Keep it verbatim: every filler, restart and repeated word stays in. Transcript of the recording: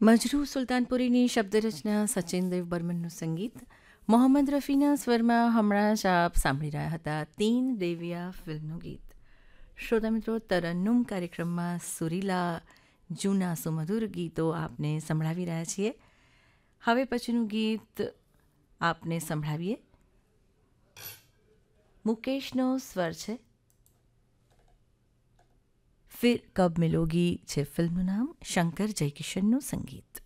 મજરૂ સુલતાનપુરીની શબ્દરચના, સચિન દેવ બર્મનનું સંગીત, મોહમ્મદ રફીના સ્વરમાં હમણાં જ આપ સાંભળી રહ્યા હતા તીન દેવિયા ફિલ્મનું ગીત. શ્રોતા મિત્રો, તરન્નુમ કાર્યક્રમમાં સુરીલા જૂના સુમધુર ગીતો આપને સંભળાવી રહ્યા છીએ. હવે પછીનું ગીત આપને સંભળાવીએ. મુકેશનો સ્વર છે. ફિર કબ મિલોગી છે ફિલ્મનું નામ. શંકર જયકિશનનું સંગીત.